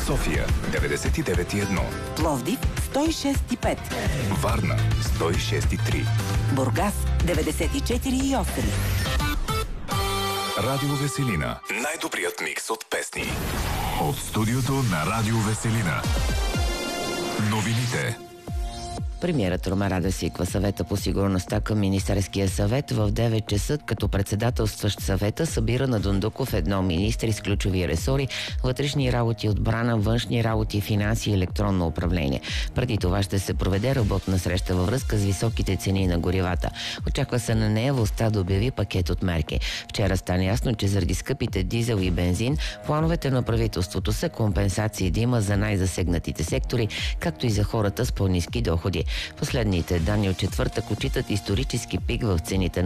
София 99,1, Пловдив 106,5, Варна 106,3, Бургас 94,8. Радио Веселина. Най-добрият микс от песни. От студиото на Радио Веселина. Новините. Премиерът Румен Радев свиква съвета по сигурността към Министерския съвет в 9 часа, като председателстващ съвета събира на Дондуков едно министри с ключови ресори: вътрешни работи, отбрана, външни работи, финанси и електронно управление. Преди това ще се проведе работна среща във връзка с високите цени на горивата. Очаква се на нея властта да обяви пакет от мерки. Вчера стана ясно, че заради скъпите дизел и бензин, плановете на правителството са компенсации да има за най-засегнатите сектори, както и за хората с по-ниски доходи. Последните данни от четвъртък отчитат исторически пик в цените